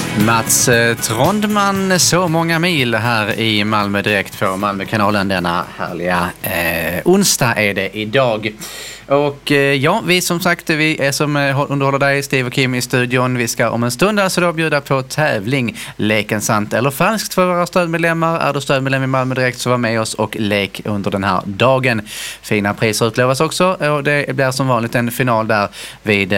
Mats Trondman, så många mil här i Malmö direkt på Malmökanalen denna härliga onsdag är det idag. Och ja, vi som sagt, vi är som underhåller dig, Steve och Kim i studion. Vi ska om en stund alltså då bjuda på tävling, leken sant eller falskt för våra stödmedlemmar. Är du stödmedlem i Malmö direkt så var med oss och lek under den här dagen. Fina priser utlovas också och det blir som vanligt en final där vid